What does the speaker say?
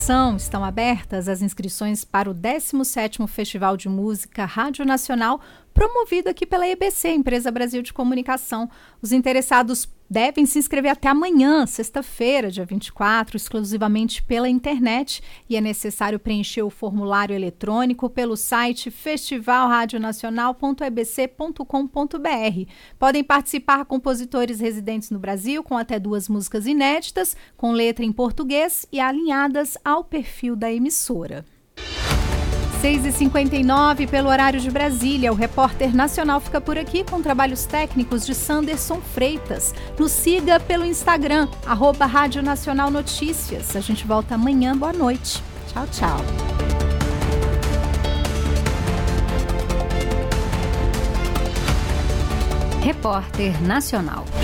Estão abertas as inscrições para o 17º Festival de Música Rádio Nacional, promovido aqui pela EBC, Empresa Brasil de Comunicação. Os interessados devem se inscrever até amanhã, sexta-feira, dia 24, exclusivamente pela internet, e é necessário preencher o formulário eletrônico pelo site festivalradionacional.ebc.com.br. Podem participar compositores residentes no Brasil com até 2 músicas inéditas, com letra em português e alinhadas ao perfil da emissora. 6h59 pelo horário de Brasília. O Repórter Nacional fica por aqui com trabalhos técnicos de Sanderson Freitas. Nos siga pelo Instagram, @Rádio Nacional Notícias. A gente volta amanhã. Boa noite. Tchau, tchau. Repórter Nacional.